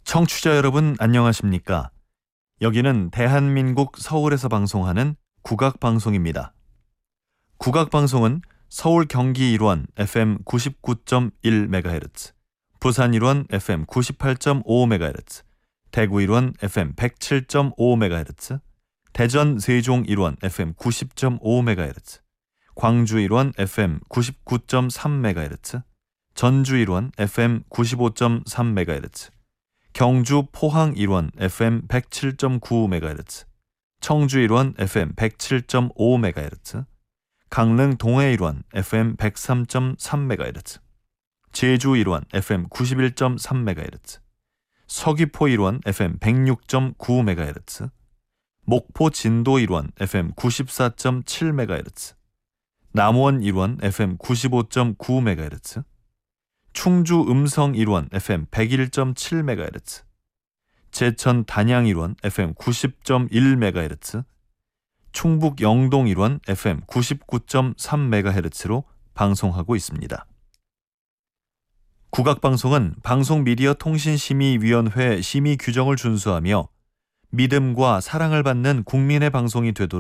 청취자 여러분 안녕하십니까? 여기는 대한민국 서울에서 방송하는 국악방송입니다. 국악방송은 서울 경기 일원 FM 99.1MHz, 부산 일원 FM 98.5MHz, 대구 일원 FM 107.5MHz, 대전 세종 일원 FM 90.5MHz, 광주 일원 FM 99.3MHz, 전주 일원 FM 95.3MHz, 경주 포항 일원 FM 107.9MHz, 청주 일원 FM 107.5MHz, 강릉 동해 일원 FM 103.3MHz, 제주 일원 FM 91.3MHz, 서귀포 일원 FM 106.9MHz, 목포 진도 일원 FM 94.7MHz, 남원 일원 FM 95.9MHz, 충주 음성 일원 FM 101.7MHz, 제천 단양 일원 FM 90.1MHz, 충북 영동 일원 FM 99.3MHz로 방송하고 있습니다. 국악방송은 방송미디어통신심의위원회 심의 규정을 준수하며 믿음과 사랑을 받는 국민의 방송이 되도록